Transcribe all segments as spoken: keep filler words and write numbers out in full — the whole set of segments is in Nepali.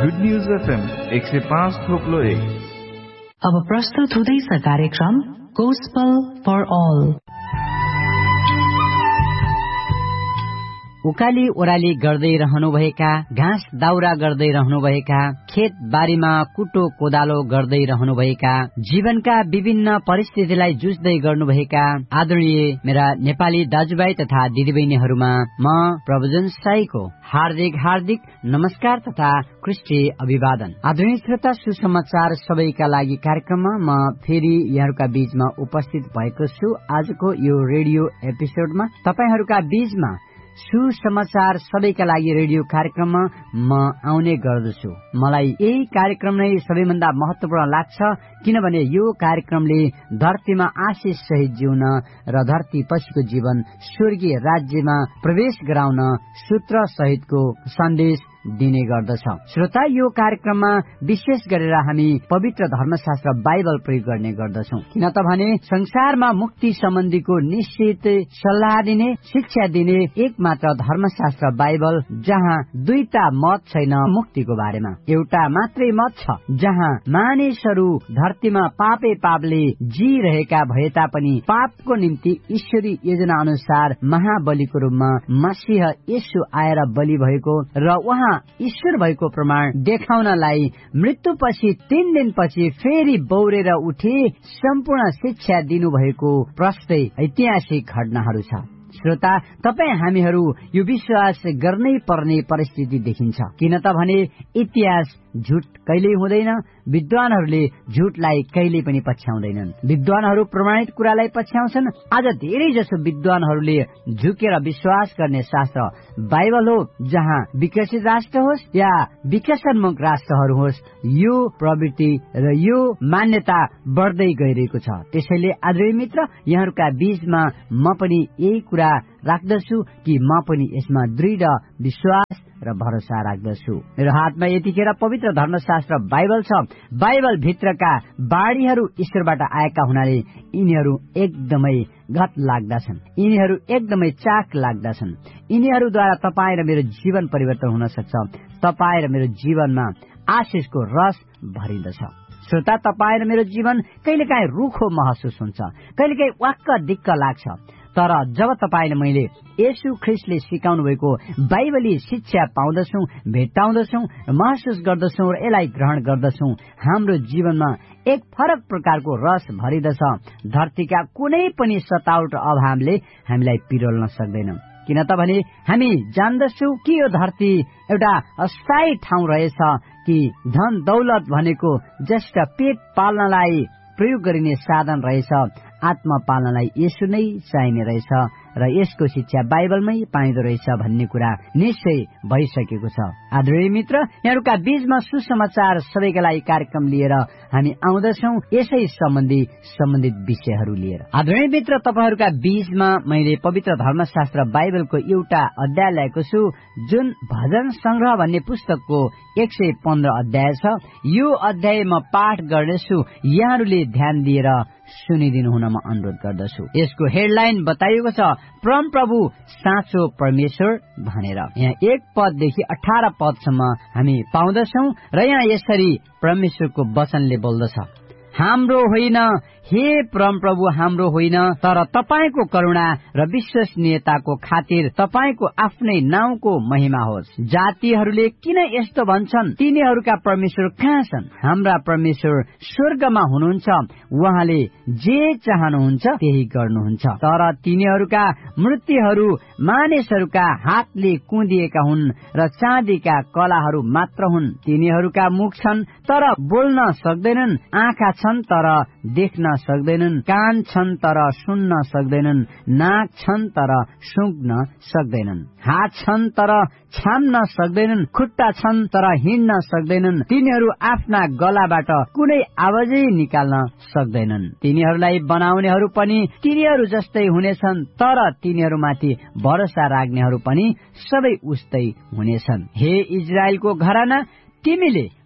गुड न्यूज एफएम एक सय पाँच थोप्लो एक। अब प्रस्तुत हुँदैछ कार्यक्रम गोस्पल फर ऑल। उकाली ओराली गर्दै रहनुभएका, घाँस दाउरा गर्दै रहनुभएका, खेत बारीमा कुटो कोदालो गर्दै रहनुभएका, जीवनका विभिन्न परिस्थितिलाई जुझ्दै गर्नुभएका आदरणीय मेरा नेपाली दाजुभाइ तथा दिदीबहिनीहरूमा म प्रभुजन साईको हार्दिक हार्दिक नमस्कार तथा ख्रिस्टी अभिवादन। आदरणीय श्रोता, सुसमाचार सबैका लागि कार्यक्रममा म फेरि यहाँहरूका बीचमा उपस्थित भएको छु। आजको यो रेडियो एपिसोडमा तपाईहरूका बीचमा सुसमाचार सबैका लागि रेडियो कार्यक्रममा म आउने गर्दछु। मलाई यही कार्यक्रम नै सबैभन्दा महत्वपूर्ण लाग्छ, किनभने यो कार्यक्रमले धरतीमा आशिष सहित जिउन र धरती पछिको जीवन स्वर्गीय राज्यमा प्रवेश गराउन सूत्र सहितको सन्देश दिने गर्दछ। श्रोता, यो कार्यक्रममा विशेष गरेर हामी पवित्र धर्मशास्त्र बाइबल प्रयोग गर्ने गर्दछौं, किन त भने संसारमा मुक्ति सम्बन्धीको निश्चित सल्लाह दिने, शिक्षा दिने एक मात्र धर्मशास्त्र बाइबल, जहाँ दुईटा मत छैन मुक्तिको बारेमा। एउटा मात्रै मत छ, जहाँ मानिसहरू धरतीमा पापे पापले जिरहेका भए तापनि पापको निम्ति ईश्वरी योजना अनुसार महाबलीको रूपमा मसीह येशू आएर बलि भएको र उहाँ ईश्वर भएको प्रमाण देखाउनलाई मृत्युपछि तीन दिनपछि फेरि बौरेर उठे सम्पूर्ण शिक्षा दिनुभएको प्रष्ट ऐतिहासिक घटनाहरू छ। श्रोता, तपाईँ हामीहरू यो विश्वास गर्नै पर्ने परिस्थिति देखिन्छ, किन त भने इतिहास झुट कहिल्यै हुँदैन। विद्वानहरूले झुटलाई कहिल्यै पनि पछ्याउँदैनन्। विद्वानहरू प्रमाणित कुरालाई पछ्याउँछन्। आज धेरै जसो विद्वानहरूले झुकेर विश्वास गर्ने शास्त्र बाइबल हो, जहाँ विकसित राष्ट्र होस् या विकसनमुख राष्ट्रहरू होस्, यो प्रवृत्ति र यो मान्यता बढ्दै गइरहेको छ। त्यसैले आदरणीय मित्र, यहाँहरूका बीचमा म पनि यही कुरा राख्दछु कि म पनि यसमा दृढ विश्वास र भरोसा राख्दछु। मेरो हातमा यतिखेर पवित्र धर्मशास्त्र बाइबल छ। बाइबल भित्रका बाणीहरू ईश्वरबाट आएका हुनाले यिनीहरू एकदमै घट लाग्दछन्, यिनीहरू एकदमै चाख लाग्दछन्। यिनीहरूद्वारा तपाईँ र मेरो जीवन परिवर्तन हुन सक्छ। तपाईँ र मेरो जीवनमा आशिषको रस भरिदछ। श्रोता, तपाईँ र मेरो जीवन कहिलेकाहीँ रुखो महसुस हुन्छ, कहिलेकाहीँ वाक्क दिक्क लाग्छ, तर जब तपाईले मैले येशू ख्रिस्टले सिकाउनु भएको बाइबली शिक्षा पाउँदछौं, भेट्टाउँदछौं, महसुस गर्दछौं र यसलाई ग्रहण गर्दछौं, हाम्रो जीवनमा एक फरक प्रकारको रस भरिदछ। धरतीका कुनै पनि सतावट अभावले हामीलाई पिरोल्न सक्दैन, किन त भने हामी जान्दछौं कि यो धरती एउटा अस्थायी ठाउँ रहेछ, कि धन दौलत भनेको जस्ट पेट पाल्नलाई प्रयोग गरिने साधन रहेछ, आत्मा पाल्नलाई येशू नै चाहिने रहेछ र यसको शिक्षा बाइबलमै पाइँदो रहेछ भन्ने कुरा निश्चय भइसकेको छ। आदरणीय मित्र, यहाँहरूका बीचमा सुसमाचार सबैका लागि कार्यक्रम लिएर हामी आउँदछौं, यसै सम्बन्धी सम्बन्धित विषयहरू लिएर। आदरणीय मित्र, तपाईहरूका बीचमा मैले पवित्र धर्मशास्त्र बाइबलको एउटा अध्याय ल्याएको छु, जुन भजन संग्रह भन्ने पुस्तकको एक सय पन्ध्र अध्याय छ। यो अध्याय म पाठ गर्नेछु, यहाँहरूले ध्यान दिएर सुनिदिनु हुन म अनुरोध गर्दछु। यसको हेडलाइन बताइएको छ, परम प्रभु साँचो परमेश्वर भनेर। यहाँ एक पददेखि अठार पदसम्म हामी पाउँदछौं र यहाँ यसरी परमेश्वरको वचनले बोल्दछ, हाम्रो होइन हे परम प्रभु, हाम्रो होइन, तर तपाईको करुणा र विश्वसनीयताको खातिर तपाईको आफ्नै नाउँको महिमा होस्। जातिहरूले किन यस्तो भन्छन्, तिनीहरूका परमेश्वर कहाँ छन्? हाम्रा परमेश्वर स्वर्गमा हुनुहुन्छ, उहाँले जे चाहनुहुन्छ त्यही गर्नुहुन्छ। तर तिनीहरूका मूर्तिहरू मानिसहरूका हातले कुँदिएका हुन् र चाँदीका कलाहरू मात्र हुन्। तिनीहरूका मुख छन् तर बोल्न सक्दैनन्, आँखा छन् तर देख्न सक्दैनन्, कान छन् तर सुन्न सक्दैनन्, नाक छन् तर सुँघ्न सक्दैनन्, हात छन् तर छाम्न सक्दैनन्, खुट्टा छन् तर हिँड्न सक्दैनन्। तिनीहरू आफ्ना गलाबाट कुनै आवाजै निकाल्न सक्दैनन्। तिनीहरूलाई बनाउनेहरू पनि तिनीहरू जस्तै हुनेछन्, तर तिनीहरूमाथि भरोसा राख्नेहरू पनि सबै उस्तै हुनेछन्। हे इजरायलको घराना, तिमीले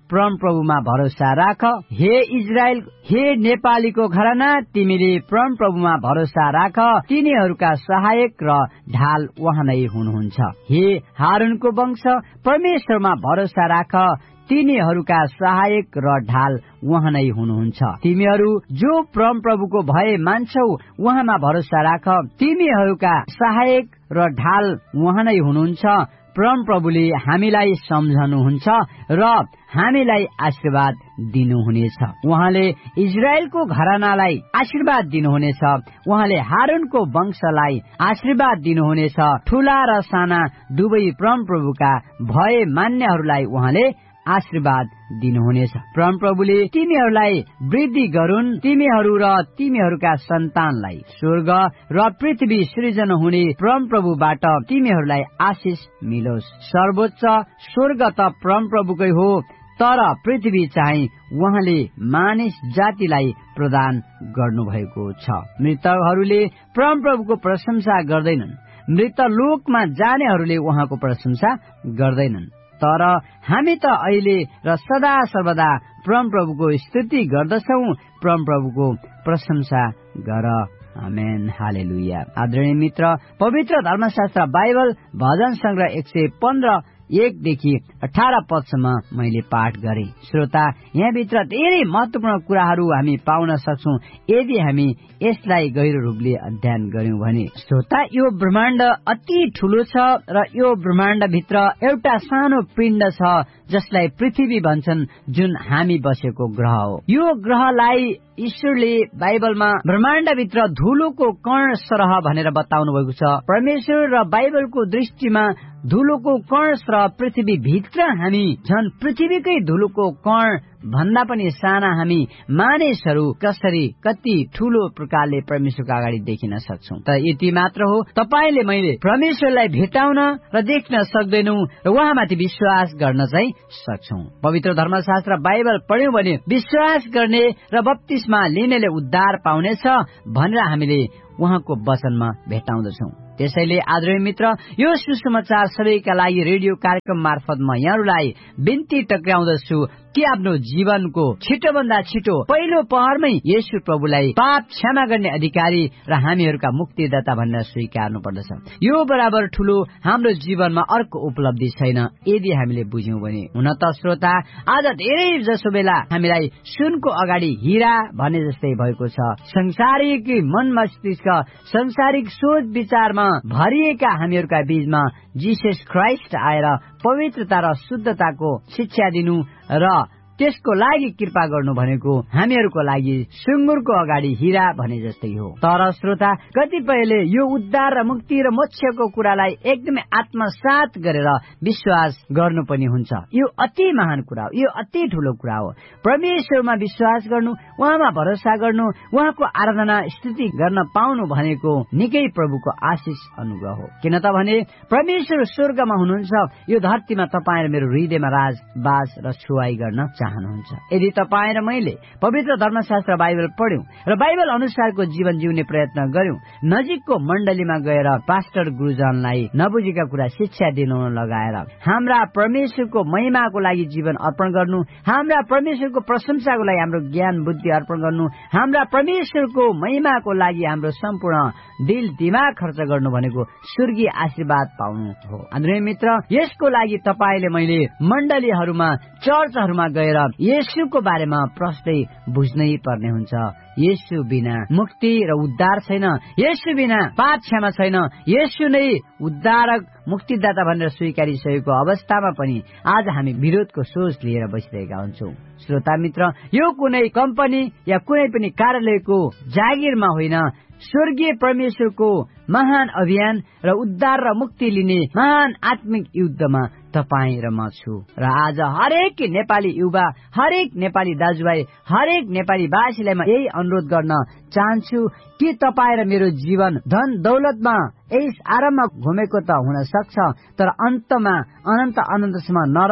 परम प्रभुमा भरोसा राख। हे इजरायल, हे नेपालीको घराना, तिमीले परम प्रभुमा भरोसा राख। तिनीहरूका सहायक र ढाल उहाँ नै हुनुहुन्छ। हे हारूनको वंश, परमेश्वरमा भरोसा राख। तिनीहरूका सहायक र ढाल उहाँ नै हुनुहुन्छ। तिमीहरू जो परम प्रभुको भय मान्छौ, उहाँमा भरोसा राख। तिमीहरूका सहायक र ढाल उहाँ नै हुनुहुन्छ। परम प्रभुले हामीलाई सम्झनुहुन्छ र हामीलाई आशीर्वाद दिनुहुनेछ। उहाँले इजरायलको घरानालाई आशीर्वाद दिनुहुनेछ। उहाँले हारूनको वंशलाई आशीर्वाद दिनुहुनेछ। ठूला र साना दुवै परम प्रभुका भय मान्नेहरूलाई उहाँले आशीर्वाद दिनुहुनेछ। परम प्रभुले तिमीहरूलाई वृद्धि गरून्, तिमीहरू र तिमीहरूका सन्तानलाई। स्वर्ग र पृथ्वी सृजना हुने परम प्रभुबाट तिमीहरूलाई आशिष मिलोस्। सर्वोच्च स्वर्ग त परम प्रभुकै हो, तर पृथ्वी चाहिँ उहाँले मानिस जातिलाई प्रदान गर्नुभएको छ। मृतकहरूले परम प्रभुको प्रशंसा गर्दैनन्, मृत लोकमा जानेहरूले उहाँको प्रशंसा गर्दैनन्। तर हामी त अहिले र सदा सर्वदा परम प्रभुको स्तुति गर्दछौ। परम प्रभुको प्रशंसा गर। आमेन, हालेलुया। आदरणीय मित्र, पवित्र धर्मशास्त्र बाइबल भजन संग्रह एक सय पन्ध्र एकदेखि अठार पदसम्म मैले पाठ गरे। श्रोता, यहाँभित्र धेरै महत्वपूर्ण कुराहरू हामी पाउन सक्छौं यदि हामी यसलाई गहिरो रूपले अध्ययन गर्यौं भने। श्रोता, यो ब्रह्माण्ड अति ठूलो छ र यो ब्रह्माण्ड भित्र एउटा सानो पिण्ड छ जसलाई पृथ्वी भन्छन्, जुन हामी बसेको ग्रह हो। यो ग्रहलाई ईश्वरले बाइबलमा ब्रह्माण्डभित्र धुलोको कण सरह भनेर बताउनु भएको छ। परमेश्वर र बाइबलको दृष्टिमा धुलोको कण सरह पृथ्वी भित्र हामी झन् पृथ्वीकै धुलोको कण भन्दा पनि साना हामी मानिसहरू कसरी कति ठूलो प्रकारले परमेश्वरको अगाडि देखिन सक्छौं। त यति मात्र हो, तपाईले मैले परमेश्वरलाई भेटाउन र देख्न सक्दैनौ र उहाँमाथि विश्वास गर्न चाहिँ सक्छौं। पवित्र धर्मशास्त्र बाइबल पढ्यौं भने विश्वास गर्ने र बप्तिस्मा लिनेले उद्धार पाउनेछ भनेर हामीले उहाँको वचनमा भेटाउँदछौं। त्यसैले आदरणीय मित्र, यो सुसमाचार सबैका लागि रेडियो कार्यक्रम मार्फत म यहाँहरूलाई बिन्ती टक्राउँदछु कि आफ्नो जीवनको छिटोभन्दा छिटो पहिलो पहरमै येशू प्रभुलाई पाप क्षमा गर्ने अधिकारी र हामीहरूका मुक्तिदाता भनेर स्वीकार्नु पर्दछ। यो बराबर ठूलो हाम्रो जीवनमा अर्को उपलब्धि छैन यदि हामीले बुझ्यौं भने। हुन त श्रोता, आज धेरै जसो बेला हामीलाई सुनको अगाडि हीरा भने जस्तै भएको छ। संसारिक मन मस्तिष्क, संसारिक सोच विचारमा भरिएका हामीहरूका बीचमा जीसस क्राइस्ट आएर पवित्रता र शुद्धताको शिक्षा दिनु र त्यसको लागि कृपा गर्नु भनेको हामीहरूको लागि सुँगुरको अगाडि हीरा भने जस्तै हो। तर श्रोता, कतिपयले यो उद्धार र मुक्ति र मोक्षको कुरालाई एकदमै आत्मसात गरेर विश्वास गर्नु पनि हुन्छ। यो अति महान कुरा हो, यो अति ठूलो कुरा हो। परमेश्वरमा विश्वास गर्नु, उहाँमा भरोसा गर्नु, उहाँको आराधना स्तुति गर्न पाउनु भनेको निकै प्रभुको आशिष अनुग्रह हो। किन त भने परमेश्वर स्वर्गमा हुनुहुन्छ, यो धरतीमा तपाईँ र मेरो हृदयमा राजबास र छुवाई गर्न चाहनुहुन्छ। यदि तपाईँ र मैले पवित्र धर्मशास्त्र बाइबल पढ्यौं र बाइबल अनुसारको जीवन जिउने प्रयत्न गर्यौं, नजिकको मण्डलीमा गएर पास्टर गुरुजनलाई नबुझेका कुरा शिक्षा दिनु लगाएर हाम्रा परमेश्वरको महिमाको लागि जीवन अर्पण गर्नु, हाम्रा परमेश्वरको प्रशंसाको लागि हाम्रो ज्ञान बुद्धि अर्पण गर्नु, हाम्रा परमेश्वरको महिमाको लागि हाम्रो सम्पूर्ण दिल दिमाग खर्च गर्नु भनेको स्वर्गीय आशीर्वाद पाउनु हो। आदरणीय मित्र, यसको लागि तपाईले मैले मण्डलीहरूमा चर्चहरूमा गएर येशूको बारेमा प्रश्नै बुझ्नै पर्ने हुन्छ। येशू बिना मुक्ति र उद्धार छैन, येशू बिना पाप क्षमा छैन। येशू नै उद्धारक मुक्तिदाता भनेर स्वीकारिसकेको अवस्थामा पनि आज हामी विरोधको सोच लिएर बसिरहेका हुन्छौं। श्रोता मित्र, यो कुनै कम्पनी या कुनै पनि कार्यालयको जागिरमा होइन, स्वर्गीय परमेश्वरको महान अभियान र उद्धार र मुक्ति लिने महान आत्मिक युद्धमा तपाईँ र म छु। र आज हरेक नेपाली युवा, हरेक नेपाली दाजुभाइ, हरेक नेपाली वासीलाई म यही अनुरोध गर्न चाहन्छु कि तपाईँ र मेरो जीवन धन दौलतमा यस आराममा घुमेको त हुन सक्छ, तर अन्तमा अनन्त अनन्तसम्म नरक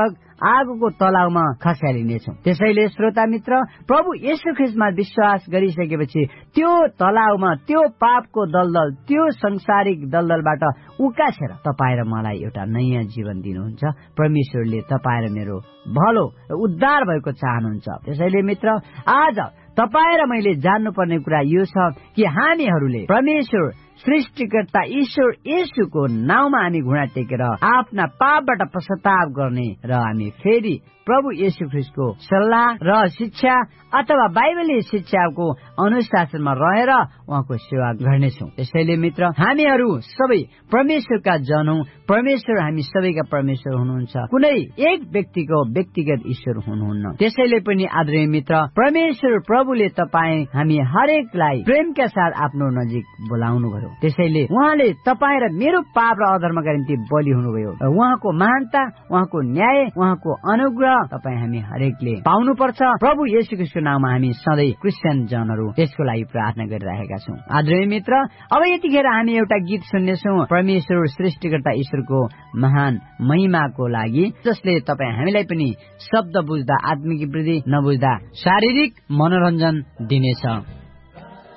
आगोको तलाउमा खस्यालिनेछौँ। त्यसैले श्रोता मित्र, प्रभु येशू ख्रीष्टमा विश्वास गरिसकेपछि त्यो तलाउमा, त्यो पापको दलदल, त्यो संसारिक दलदलबाट उकासेर तपाईँ र मलाई एउटा नयाँ जीवन दिनुहुन्छ। परमेश्वरले तपाईँ र मेरो भलो र उद्धार भएको चाहनुहुन्छ। त्यसैले मित्र, आज तपाईँ र मैले जान्नुपर्ने कुरा यो छ कि हामीहरूले परमेश्वर सृष्टिकर्ता ईश्वर येशूको नाउँमा हामी घुँडा टेकेर आफ्ना पापबाट पश्चाताप गर्ने र हामी फेरि प्रभु येशू ख्रीष्टको सल्लाह र शिक्षा अथवा बाइबलीय शिक्षाको अनुशासनमा रहेर उहाँको सेवा गर्नेछौँ। त्यसैले मित्र, हामीहरू सबै परमेश्वरका जन हौं। परमेश्वर हामी सबैका परमेश्वर हुनुहुन्छ, कुनै एक व्यक्तिको व्यक्तिगत ईश्वर हुनुहुन्न। त्यसैले पनि आदरणीय मित्र, परमेश्वर प्रभुले तपाईँ हामी हरेकलाई प्रेमका साथ आफ्नो नजिक बोलाउनु भयो। त्यसैले उहाँले तपाईँ र मेरो पाप र अधर्मका निम्ति बलि हुनुभयो। उहाँको महानता, उहाँको न्याय, उहाँको अनुग्रह तपाईँ हामी हरेकले पाउनुपर्छ। प्रभु येशू ख्रीष्टको नाममा हामी सधैँ क्रिस्चियन जनहरू त्यसको लागि प्रार्थना गरिरहेका छौँ। आदरणीय मित्र, अब यतिखेर हामी एउटा गीत सुन्नेछौँ परमेश्वर सृष्टिकर्ता ईश्वरको महान महिमाको लागि, जसले तपाईँ हामीलाई पनि शब्द बुझ्दा आत्मिक वृद्धि, नबुझ्दा शारीरिक मनोरञ्जन दिनेछ।